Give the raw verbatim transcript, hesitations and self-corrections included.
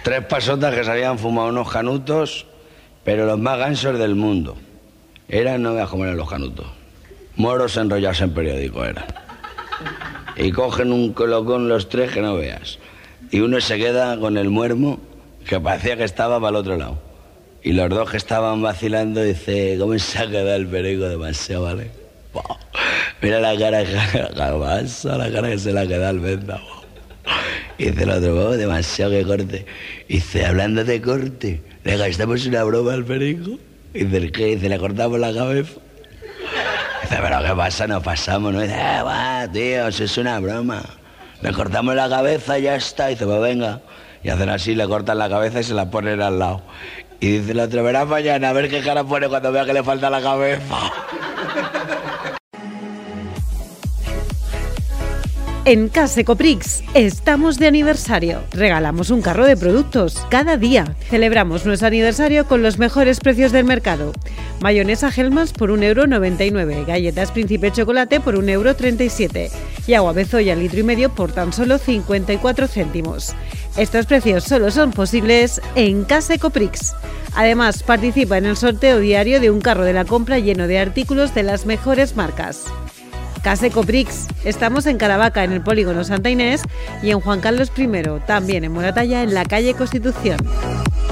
Tres pasotas que se habían fumado unos canutos, pero los más gansos del mundo. Eran, no veas cómo eran los canutos. Moros enrollados en periódico eran. Y cogen un colocón los tres que no veas. Y uno se queda con el muermo que parecía que estaba para el otro lado. Y los dos que estaban vacilando, dice, ¿cómo se ha quedado el perico demasiado, vale? Wow. Mira la cara, jamás, la cara que se le ha quedado al venda. Wow. Y dice el otro, oh, demasiado que corte. Y dice, hablando de corte, le gastamos una broma al perico. Y dice, ¿qué? Dice, le cortamos la cabeza. Dice, pero ¿qué pasa? Nos pasamos, ¿no? Dice, eh, va, tío, eso es una broma. Le cortamos la cabeza y ya está. Dice, pues venga. Y hacen así, le cortan la cabeza y se la ponen al lado. Y dice el otro, verás mañana, a ver qué cara pone cuando vea que le falta la cabeza. En Case Coprix estamos de aniversario. Regalamos un carro de productos cada día. Celebramos nuestro aniversario con los mejores precios del mercado. Mayonesa Hellmann's por un euro noventa y nueve, galletas Príncipe Chocolate por un euro treinta y siete y agua Bezoya litro y medio por tan solo cincuenta y cuatro céntimos. Estos precios solo son posibles en Case Coprix. Además, participa en el sorteo diario de un carro de la compra lleno de artículos de las mejores marcas. Case Coprix. Estamos en Caravaca, en el polígono Santa Inés, y en Juan Carlos primero, también en Moratalla, en la calle Constitución.